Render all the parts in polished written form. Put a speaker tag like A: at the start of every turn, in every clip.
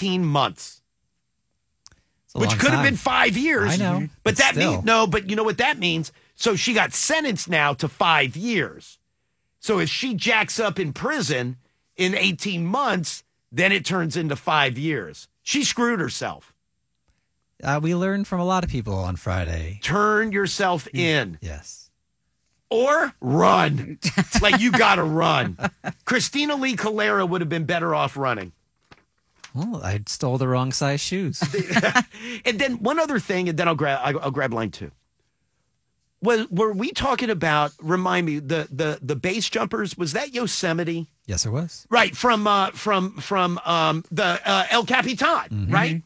A: 18 months,
B: It's a
A: which
B: long
A: could have
B: time.
A: been 5 years.
B: I know,
A: But that
B: still.
A: means, no, but you know what that means? So she got sentenced now to 5 years. So if she jacks up in prison in 18 months, then it turns into 5 years. She screwed herself.
B: We learned from a lot of people on Friday.
A: Turn yourself in.
B: Yes.
A: Or run. Like, you got to run. Christina Lee Calera would have been better off running.
B: Well, I stole the wrong size shoes.
A: And then one other thing, and then I'll grab line 2. Were we talking about, remind me, the base jumpers, was that Yosemite?
B: Yes, it was.
A: Right, from the El Capitan, right?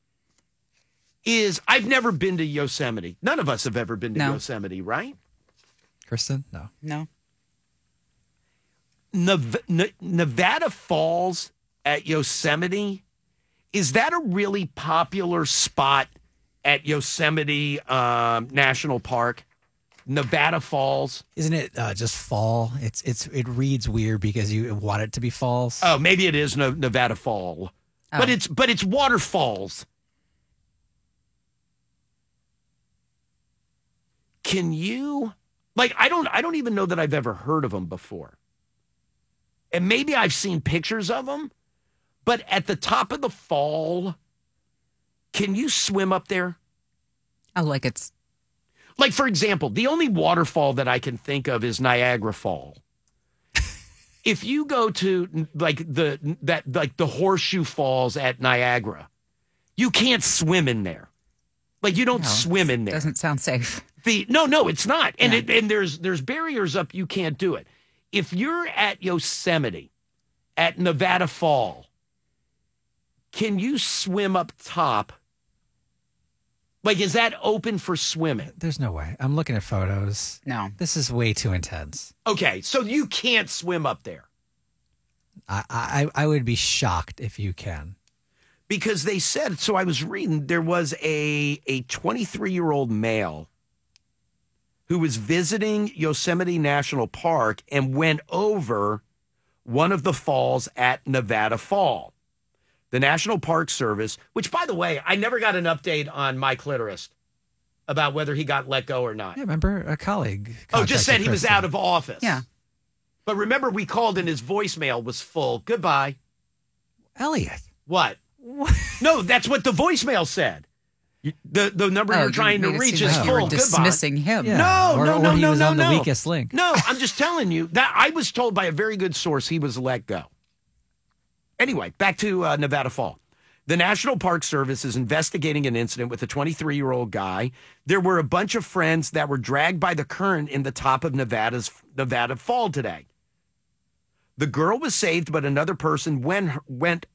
A: I've never been to Yosemite. None of us have ever been to Yosemite, right?
B: Kristen? No.
A: Nevada Falls at Yosemite, is that a really popular spot at Yosemite National Park? Nevada Falls.
B: Isn't it just fall? It reads weird because you want it to be falls.
A: Oh, maybe it is Nevada Fall. Oh. But it's waterfalls. Can you I don't even know that I've ever heard of them before. And maybe I've seen pictures of them, but at the top of the fall, can you swim up there?
C: Oh,
A: for example, the only waterfall that I can think of is Niagara Fall. If you go to the Horseshoe Falls at Niagara, you can't swim in there. You don't swim in there.
C: Doesn't sound safe.
A: No, it's not. And and there's barriers up. You can't do it. If you're at Yosemite, at Nevada Fall, can you swim up top? Is that open for swimming?
B: There's no way. I'm looking at photos.
C: No.
B: This is way too intense.
A: Okay, so you can't swim up there.
B: I would be shocked if you can.
A: Because they said, so I was reading, there was a 23-year-old male who was visiting Yosemite National Park and went over one of the falls at Nevada Fall. The National Park Service, which, by the way, I never got an update on my clitorist about whether he got let go or not.
B: Yeah, remember a colleague.
A: Just said he was out of office.
C: Yeah.
A: But remember, we called and his voicemail was full. Goodbye.
B: Elliot.
A: What? No, that's what the voicemail said. The number you're trying to reach is full.
C: You were dismissing him.
B: Yeah.
A: No,
B: he was on
A: no.
B: the weakest link.
A: No, I'm just telling you that I was told by a very good source he was let go. Anyway, back to Nevada Fall. The National Park Service is investigating an incident with a 23-year-old guy. There were a bunch of friends that were dragged by the current in the top of Nevada Fall today. The girl was saved, but another person with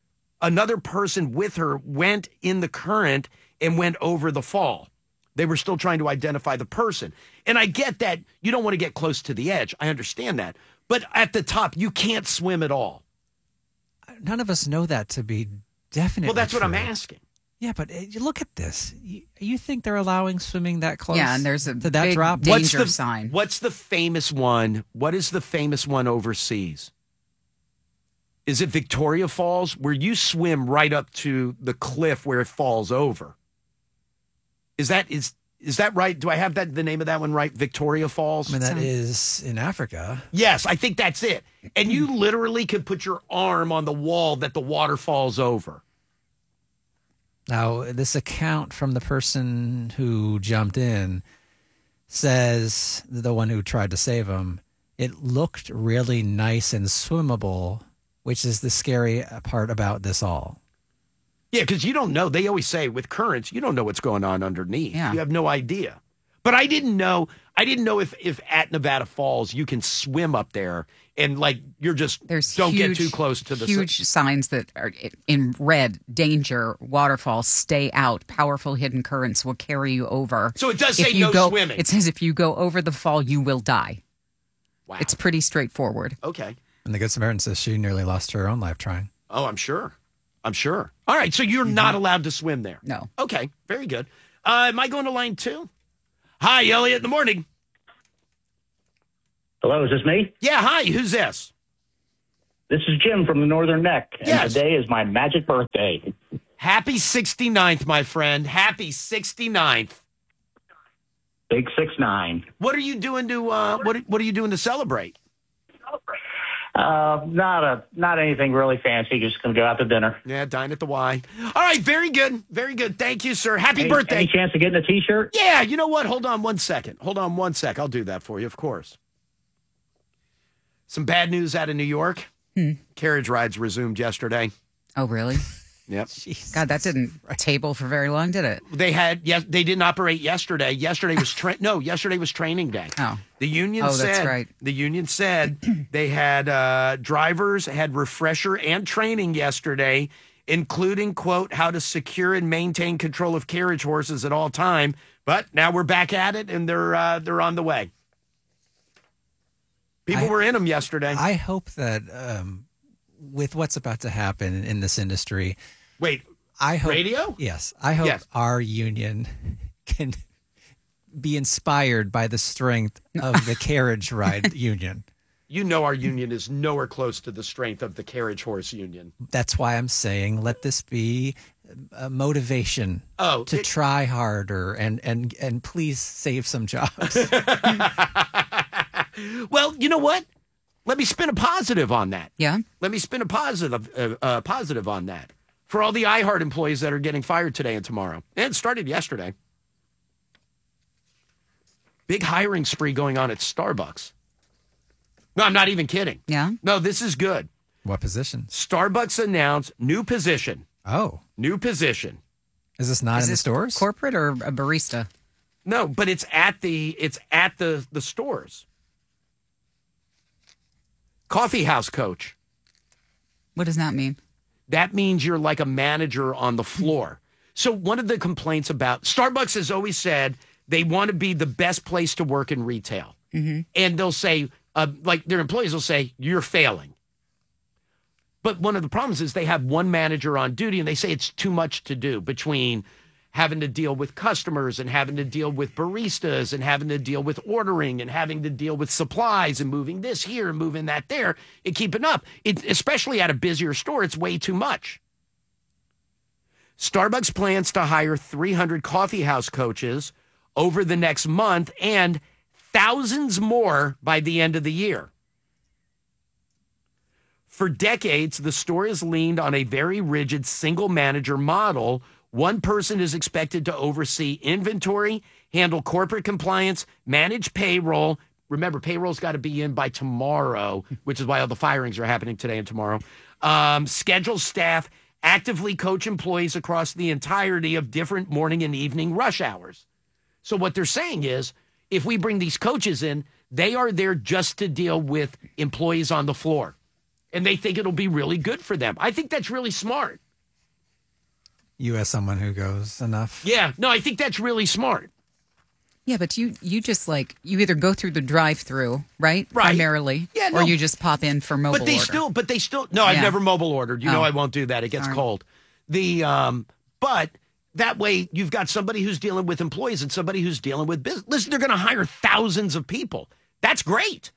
A: her went in the current and went over the fall. They were still trying to identify the person. And I get that you don't want to get close to the edge. I understand that. But at the top, you can't swim at all.
B: None of us know that to be definitely
A: Well, that's
B: true.
A: what I'm asking.
B: Yeah, but you look at this. You think they're allowing swimming that close?
C: Yeah, and there's a
B: to that
C: big
B: drop?
C: danger sign.
A: What's the famous one? What is the famous one overseas? Is it Victoria Falls, where you swim right up to the cliff where it falls over? Is that right? Do I have the name of that one right? Victoria Falls?
B: I mean, that is in Africa.
A: Yes, I think that's it. And you literally could put your arm on the wall that the water falls over.
B: Now, this account from the person who jumped in says, the one who tried to save him, it looked really nice and swimmable, which is the scary part about this all.
A: Yeah, because you don't know. They always say with currents, you don't know what's going on underneath.
C: Yeah.
A: You have no idea. But I didn't know if at Nevada Falls you can swim up there and you're just don't get too close to the
C: huge signs that are in red: danger, waterfall, stay out. Powerful hidden currents will carry you over.
A: So it does say no swimming.
C: It says if you go over the fall, you will die.
A: Wow.
C: It's pretty straightforward.
A: Okay.
B: And the Good Samaritan says she nearly lost her own life trying.
A: Oh, I'm sure. All right, so you're not allowed to swim there.
C: No.
A: Okay, very good. Am I going to line 2? Hi, Elliot. In the morning.
D: Hello, is this me?
A: Yeah, hi. Who's this?
D: This is Jim from the Northern Neck, and
A: Yes.
D: today is my magic birthday.
A: Happy 69th, my friend. Happy 69th.
D: Big 6'9".
A: What are you doing to what are you doing to celebrate?
D: Not anything really fancy. Just gonna go out to dinner.
A: Yeah, dine at the Y. All right, very good. Very good. Thank you, sir. Happy birthday.
D: Any chance of getting a T-shirt?
A: Yeah, you know what? Hold on one second. I'll do that for you, of course. Some bad news out of New York. Carriage rides resumed yesterday.
C: Oh, really?
A: Yep.
C: God, that didn't table for very long, did it?
A: They didn't operate yesterday. Yesterday was training day.
C: Oh.
A: The union
C: Oh,
A: said
C: that's right.
A: The union said they had drivers had refresher and training yesterday, including quote how to secure and maintain control of carriage horses at all time. But now we're back at it, and they're on the way. People were in them yesterday.
B: I hope that with what's about to happen in this industry,
A: Wait,
B: I hope
A: radio?
B: Yes, I hope
A: Yes.
B: our union can be inspired by the strength of the carriage ride union.
A: You know our union is nowhere close to the strength of the carriage horse union.
B: That's why I'm saying let this be a motivation to try harder and please save some jobs.
A: Well, you know what? Let me spin a positive on that.
C: Yeah.
A: Let me spin a positive on that for all the iHeart employees that are getting fired today and tomorrow. And it started yesterday. Big hiring spree going on at Starbucks. No, I'm not even kidding.
C: Yeah.
A: No, this is good.
B: What position?
A: Starbucks announced new position.
B: Oh,
A: New position.
B: is this not in the
C: this
B: stores?
C: Corporate or a barista?
A: No, but it's at the stores. Coffee house coach.
C: What does that mean?
A: That means you're like a manager on the floor. So one of the complaints about Starbucks has always said they want to be the best place to work in retail. Mm-hmm. And they'll say, like their employees will say, you're failing. But one of the problems is they have one manager on duty and they say it's too much to do between having to deal with customers and having to deal with baristas and having to deal with ordering and having to deal with supplies and moving this here and moving that there and keeping up. Especially at a busier store, it's way too much. Starbucks plans to hire 300 coffee house coaches over the next month and thousands more by the end of the year. For decades, the store has leaned on a very rigid single manager model. One person is expected to oversee inventory, handle corporate compliance, manage payroll. Remember, payroll's got to be in by tomorrow, which is why all the firings are happening today and tomorrow. Schedule staff, actively coach employees across the entirety of different morning and evening rush hours. So what they're saying is, if we bring these coaches in, they are there just to deal with employees on the floor. And they think it'll be really good for them. I think that's really smart.
B: You as someone who goes enough.
A: Yeah, no, I think that's really smart.
C: Yeah, but you just like you either go through the drive-through, right?
A: Right.
C: Primarily.
A: Yeah, no.
C: Or you just pop in for mobile
A: But they
C: order.
A: no, I've
C: Yeah.
A: never mobile ordered. You know
C: Oh.
A: I won't do that. It gets
C: Sorry.
A: cold. But that way you've got somebody who's dealing with employees and somebody who's dealing with business. Listen, they're going to hire thousands of people. That's great.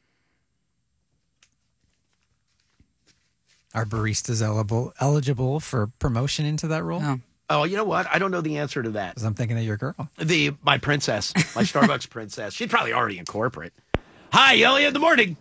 B: Are baristas eligible for promotion into that role?
C: Oh.
A: Oh, you know what? I don't know the answer to that.
B: Because I'm thinking of your girl.
A: My princess, my Starbucks princess. She's probably already in corporate. Hi, Elliot, in the morning.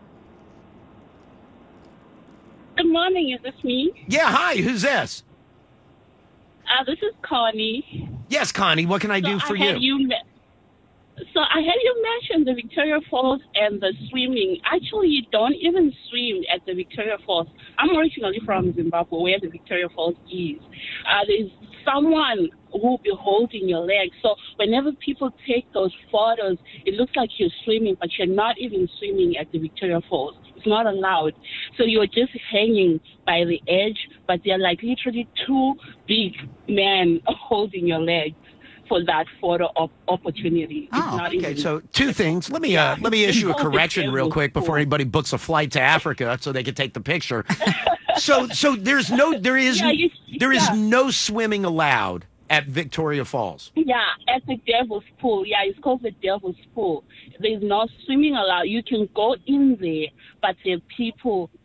E: Good morning. Is this me?
A: Yeah, hi. Who's this?
E: This is Connie.
A: Yes, Connie. What can I do for you?
E: So I had you mention the Victoria Falls and the swimming. Actually, you don't even swim at the Victoria Falls. I'm originally from Zimbabwe, where the Victoria Falls is. There's someone who will be holding your leg. So whenever people take those photos, it looks like you're swimming, but you're not even swimming at the Victoria Falls. It's not allowed. So you're just hanging by the edge, but they're like literally two big men holding your legs for that photo opportunity.
C: Oh,
E: It's not
A: Okay,
E: even-
A: so two things. Let me issue a correction real quick before anybody books a flight to Africa so they can take the picture. So there is no swimming allowed at Victoria Falls.
E: Yeah, at the Devil's Pool. Yeah, it's called the Devil's Pool. There's no swimming allowed. You can go in there, but there are people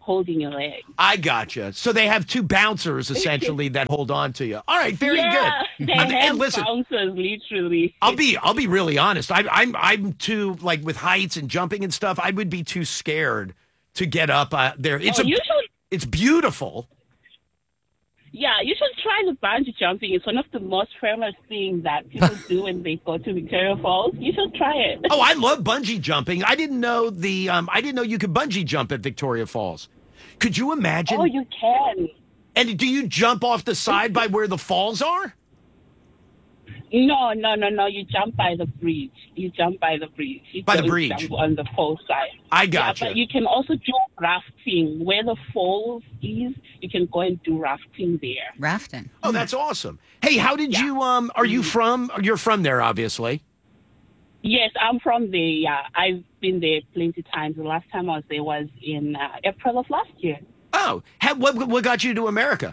E: holding your leg.
A: I gotcha. So they have two bouncers essentially that hold on to you. All right, very
E: Yeah,
A: good.
E: they
A: And
E: have
A: listen,
E: bouncers, literally.
A: I'll be really honest. I'm too, like, with heights and jumping and stuff. I would be too scared to get up there.
E: You should.
A: It's beautiful.
E: Yeah, you should try the bungee jumping. It's one of the most famous things that people do when they go to Victoria Falls. You should try it.
A: Oh, I love bungee jumping. I didn't know you could bungee jump at Victoria Falls. Could you imagine?
E: Oh, you can.
A: And do you jump off the side by where the falls are?
E: No. You jump by the bridge. You don't jump on the falls side.
A: I gotcha.
E: Yeah, but you can also do rafting. Where the falls is, you can go and do rafting there.
C: Rafting.
A: Oh, that's awesome. Hey, how did you, you're from there, obviously.
E: Yes, I'm from there. Yeah, I've been there plenty times. The last time I was there was in April of last year.
A: Oh, what got you to America?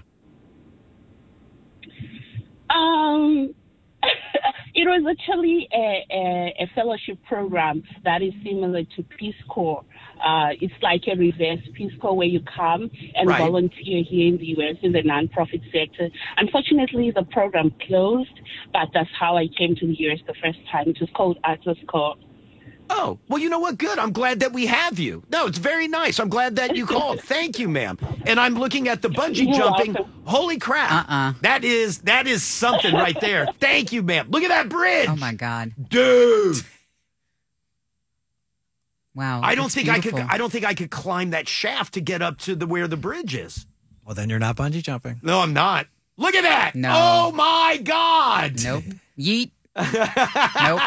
E: It was actually a fellowship program that is similar to Peace Corps. It's like a reverse Peace Corps where you come and volunteer here in the U.S. in the nonprofit sector. Unfortunately, the program closed, but that's how I came to the U.S. the first time. It was called Atlas Corps.
A: Oh, well, you know what? Good. I'm glad that we have you. No, it's very nice. I'm glad that you called. Thank you, ma'am. And I'm looking at the bungee jumping.
E: Welcome.
A: Holy crap. That is something right there. Thank you, ma'am. Look at that bridge.
C: Oh, my God.
A: Dude.
C: Wow.
A: I don't
C: it's
A: think
C: beautiful.
A: I could climb that shaft to get up to where the bridge is.
B: Well, then you're not bungee jumping.
A: No, I'm not. Look at that.
C: No.
A: Oh, my God.
C: Nope. Yeet. Nope.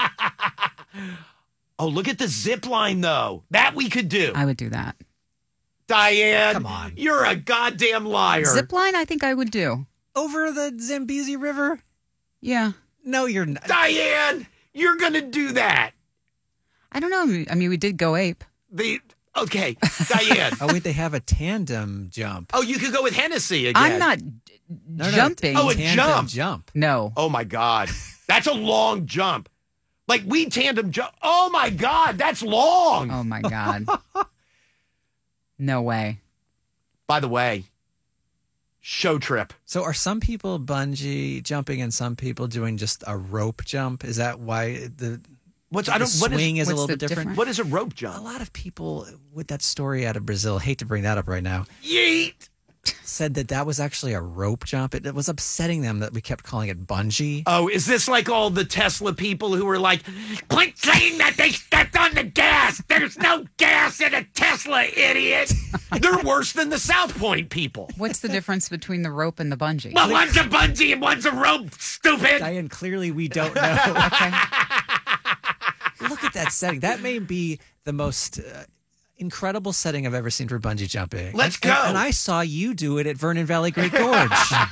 A: Oh, look at the zip line, though. That we could do.
C: I would do that.
A: Diane,
B: Come on.
A: You're a goddamn liar.
C: Zip line, I think I would do.
B: Over the Zambezi River?
C: Yeah.
B: No, you're not.
A: Diane, you're going to do that.
C: I don't know. I mean, we did go ape.
A: Okay, Diane.
B: Oh, wait, they have a tandem jump.
A: Oh, you could go with Hennessy again.
C: I'm not jumping.
A: Oh, a
B: Tandem
A: jump.
C: No.
A: Oh, my God. That's a long jump. Like, we tandem jump. Oh, my God. That's long.
C: Oh, my God. No way.
A: By the way, show trip.
B: So are some people bungee jumping and some people doing just a rope jump? Is that why the swing is a
C: what's
B: little
C: the
B: bit different?
A: What is a rope
B: A
A: jump?
B: lot of people with that story out of Brazil, hate to bring that up right now,
A: Yeet.
B: said that was actually a rope jump. It was upsetting them that we kept calling it bungee.
A: Oh, is this like all the Tesla people who were like, quit saying that they stepped on the gas. There's no gas in a Tesla, idiot. They're worse than the South Point people.
C: What's the difference between the rope and the bungee?
A: Well, one's a bungee and one's a rope, stupid.
B: Diane, clearly we don't know.
C: Okay.
B: Look at that setting. That may be the most incredible setting I've ever seen for bungee jumping.
A: Let's go.
B: And I saw you do it at Vernon Valley Great Gorge.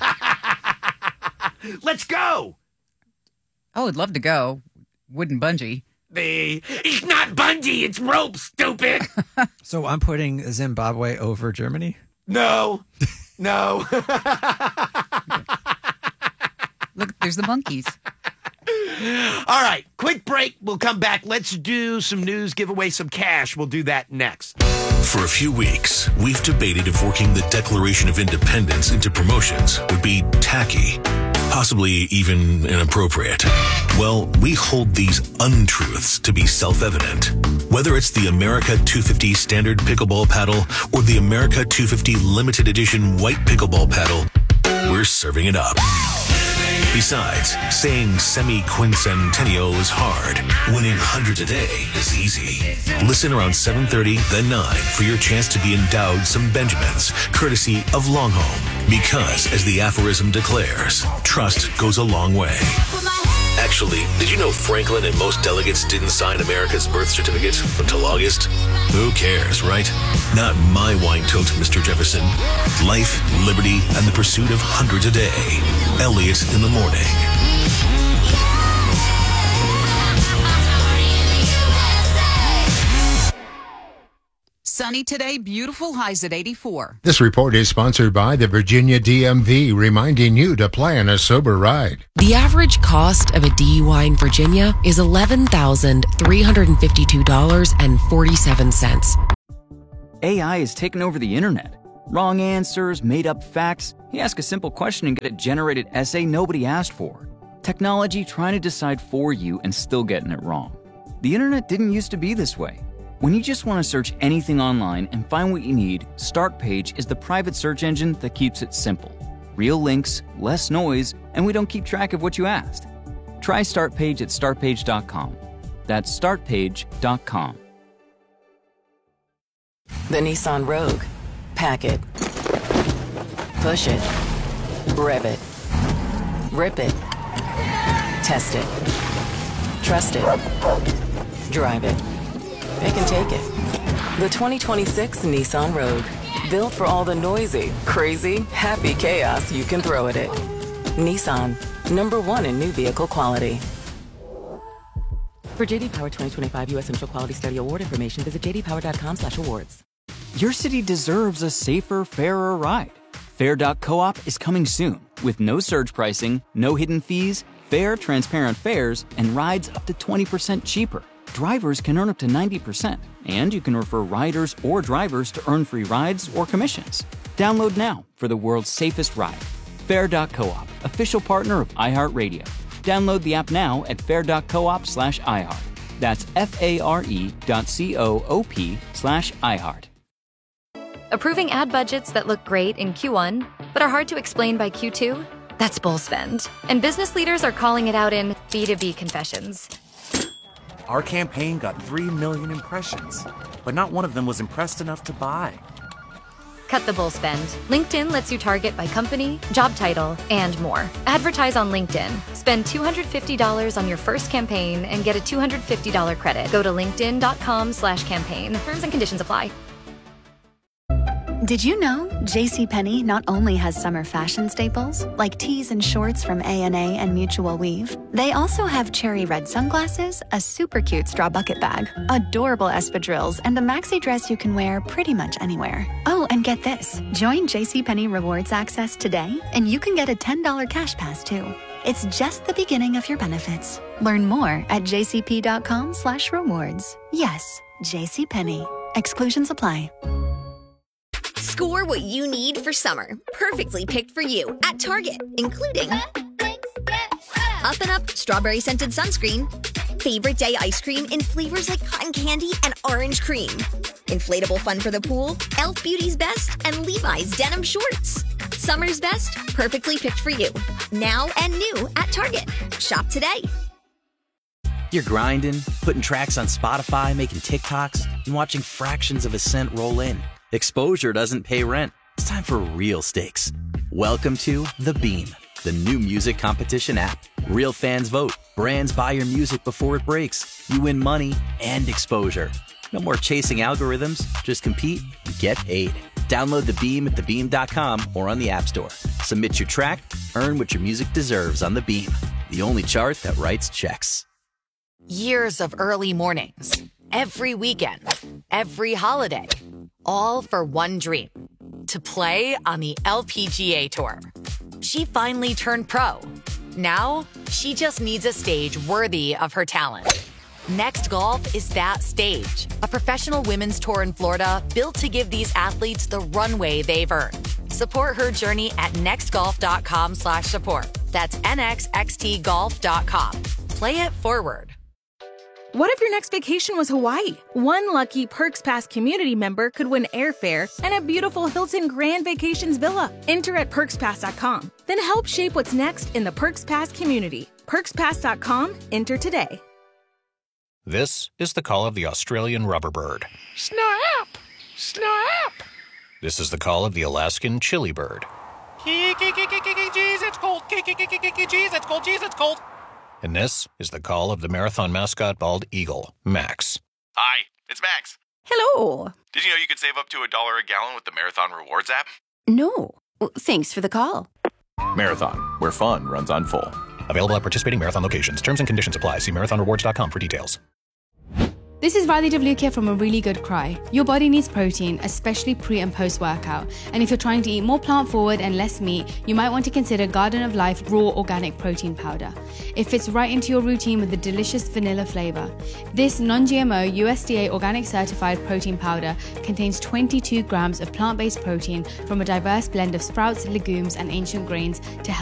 A: Let's go.
C: Oh, I'd love to go. Wooden bungee.
A: It's not bungee, it's rope, stupid.
B: So I'm putting Zimbabwe over Germany?
A: No.
C: Look, there's the monkeys.
A: All right, quick break. We'll come back. Let's do some news, give away some cash. We'll do that next.
F: For a few weeks, we've debated if working the Declaration of Independence into promotions would be tacky, possibly even inappropriate. Well, we hold these untruths to be self-evident. Whether it's the America 250 Standard Pickleball Paddle or the America 250 Limited Edition White Pickleball Paddle, we're serving it up. Besides, saying semi-quincentennial is hard. Winning hundreds a day is easy. Listen around 7:30, then 9 for your chance to be endowed some Benjamins, courtesy of Longhome. Because, as the aphorism declares, trust goes a long way. Actually, did you know Franklin and most delegates didn't sign America's birth certificate until August? Who cares, right? Not my wine tote, Mr. Jefferson. Life, liberty, and the pursuit of hundreds a day. Elliot in the morning.
G: Sunny today, beautiful, highs at 84.
H: This report is sponsored by the Virginia DMV, reminding you to plan a sober ride.
I: The average cost of a DUI in Virginia is $11,352.47.
J: AI has taken over the internet. Wrong answers, made-up facts. You ask a simple question and get a generated essay nobody asked for. Technology trying to decide for you and still getting it wrong. The internet didn't used to be this way. When you just want to search anything online and find what you need, Startpage is the private search engine that keeps it simple. Real links, less noise, and we don't keep track of what you asked. Try Startpage at startpage.com. That's startpage.com.
K: The Nissan Rogue. Pack it. Push it. Rev it. Rip it. Test it. Trust it. Drive it. It can take it. The 2026 Nissan Rogue. Built for all the noisy, crazy, happy chaos you can throw at it. Nissan. #1 in new vehicle quality. For JD Power 2025 U.S. Central Quality Study Award information, visit jdpower.com/awards.
J: Your city deserves a safer, fairer ride. Fair.coop is coming soon with no surge pricing, no hidden fees, fair, transparent fares, and rides up to 20% cheaper. Drivers can earn up to 90%, and you can refer riders or drivers to earn free rides or commissions. Download now for the world's safest ride. Fair.coop, official partner of iHeartRadio. Download the app now at fair.coop/iHeart. That's FARE.coop/iHeart.
L: Approving ad budgets that look great in Q1, but are hard to explain by Q2? That's bull spend. And business leaders are calling it out in B2B confessions.
M: Our campaign got 3 million impressions, but not one of them was impressed enough to buy.
L: Cut the bull spend. LinkedIn lets you target by company, job title, and more. Advertise on LinkedIn. Spend $250 on your first campaign and get a $250 credit. Go to linkedin.com/campaign. Terms and conditions apply.
N: Did you know JCPenney not only has summer fashion staples, like tees and shorts from A&A and Mutual Weave, they also have cherry red sunglasses, a super cute straw bucket bag, adorable espadrilles, and a maxi dress you can wear pretty much anywhere. Oh, and get this. Join JCPenney Rewards Access today, and you can get a $10 cash pass, too. It's just the beginning of your benefits. Learn more at jcp.com/rewards. Yes, JCPenney. Exclusions apply.
O: Score what you need for summer. Perfectly picked for you at Target, including Up and Up strawberry scented sunscreen, favorite day ice cream in flavors like cotton candy and orange cream, inflatable fun for the pool, Elf Beauty's Best, and Levi's denim shorts. Summer's best, perfectly picked for you. Now and new at Target. Shop today.
P: You're grinding, putting tracks on Spotify, making TikToks, and watching fractions of a cent roll in. Exposure doesn't pay rent. It's time for real stakes. Welcome to The Beam, the new music competition app. Real fans vote. Brands buy your music before it breaks. You win money and exposure. No more chasing algorithms. Just compete and get paid. Download The Beam at thebeam.com or on the App Store. Submit your track, earn what your music deserves on The Beam, the only chart that writes checks.
Q: Years of early mornings, every weekend, every holiday, all for one dream, to play on the LPGA Tour. She finally turned pro. Now, she just needs a stage worthy of her talent. Next Golf is that stage, a professional women's tour in Florida built to give these athletes the runway they've earned. Support her journey at nextgolf.com/support. That's nxxtgolf.com. Play it forward.
R: What if your next vacation was Hawaii? One lucky Perks Pass community member could win airfare and a beautiful Hilton Grand Vacations villa. Enter at perkspass.com. Then help shape what's next in the Perks Pass community. Perkspass.com. Enter today.
S: This is the call of the Australian rubber bird.
T: Snap! Snap!
S: This is the call of the Alaskan chili bird.
T: Jeez, it's cold. Jeez, it's cold. Jeez, it's cold.
S: And this is the call of the marathon mascot bald eagle, Max.
U: Hi, it's Max.
R: Hello.
U: Did you know you could save up to $1 a gallon with the Marathon Rewards app?
V: No. Thanks for the call.
W: Marathon, where fun runs on full.
S: Available at participating Marathon locations. Terms and conditions apply. See marathonrewards.com for details.
B: This is Radhi W here from A Really Good Cry. Your body needs protein, especially pre and post workout. And if you're trying to eat more plant forward and less meat, you might want to consider Garden of Life Raw Organic Protein Powder. It fits right into your routine with the delicious vanilla flavor. This non-GMO USDA organic certified protein powder contains 22 grams of plant-based protein from a diverse blend of sprouts, legumes, and ancient grains to help